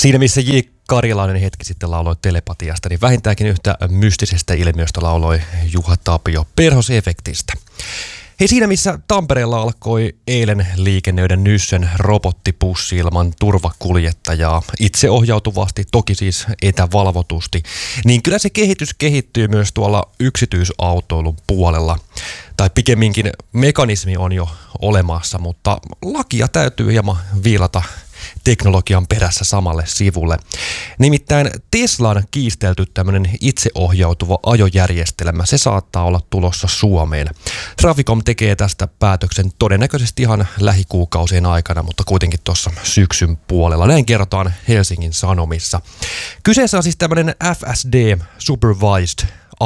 Siinä missä J. Karjalainen hetki sitten lauloi telepatiasta, niin vähintäänkin yhtä mystisestä ilmiöstä lauloi Juha Tapio Perhosefektistä. Hei, siinä missä Tampereella alkoi eilen liikennöidä Nyssen robottipussi ilman turvakuljettajaa itseohjautuvasti, toki siis etävalvotusti, niin kyllä se kehitys kehittyy myös tuolla yksityisautoilun puolella. Tai pikemminkin mekanismi on jo olemassa, mutta lakia täytyy hieman viilata teknologian perässä samalle sivulle. Nimittäin Teslan kiistelty tämmöinen itseohjautuva ajojärjestelmä, se saattaa olla tulossa Suomeen. Traficom tekee tästä päätöksen todennäköisesti ihan lähikuukausien aikana, mutta kuitenkin tuossa syksyn puolella. Näin kerrotaan Helsingin Sanomissa. Kyseessä on siis tämmöinen FSD Supervised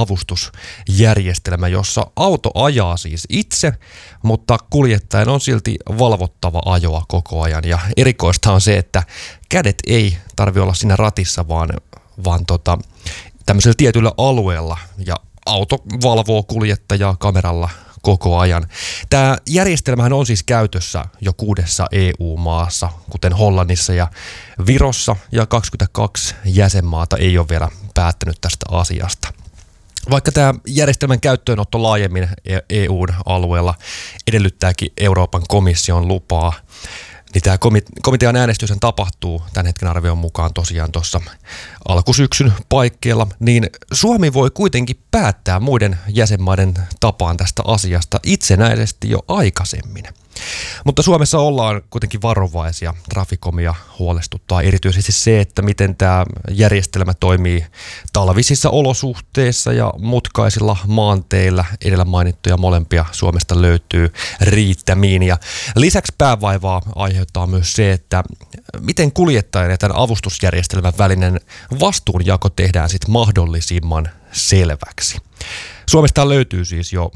avustusjärjestelmä, jossa auto ajaa siis itse, mutta kuljettajan on silti valvottava ajoa koko ajan. Ja erikoista on se, että kädet ei tarvitse olla siinä ratissa, vaan tämmöisellä tietyllä alueella. Ja auto valvoo kuljettajaa kameralla koko ajan. Tämä järjestelmähän on siis käytössä jo 6 EU-maassa, kuten Hollannissa ja Virossa, ja 22 jäsenmaata ei ole vielä päättänyt tästä asiasta. Vaikka tämä järjestelmän käyttöönotto laajemmin EUn alueella edellyttääkin Euroopan komission lupaa, niin tämä komitean äänestys tapahtuu tämän hetken arvion mukaan tosiaan tuossa alkusyksyn paikkeilla, niin Suomi voi kuitenkin päättää muiden jäsenmaiden tapaan tästä asiasta itsenäisesti jo aikaisemmin. Mutta Suomessa ollaan kuitenkin varovaisia. Traficomia huolestuttaa erityisesti se, että miten tämä järjestelmä toimii talvisissa olosuhteissa ja mutkaisilla maanteillä. Edellä mainittuja molempia Suomesta löytyy riittämiin. Ja lisäksi päävaivaa aiheuttaa myös se, että miten kuljettajan ja tämän avustusjärjestelmän välinen vastuunjako tehdään sitten mahdollisimman selväksi. Suomesta löytyy siis jo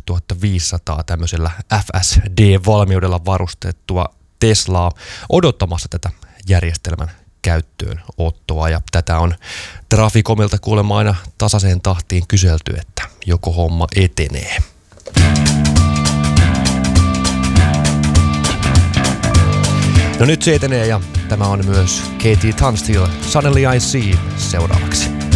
6500 tämmöisellä FSD-valmiudella varustettua Teslaa odottamassa tätä järjestelmän käyttöönottoa. Ja tätä on Traficomilta kuulemma aina tasaiseen tahtiin kyselty, että joko homma etenee. No nyt se etenee ja tämä on myös Katie Tunstall, Suddenly I See seuraavaksi.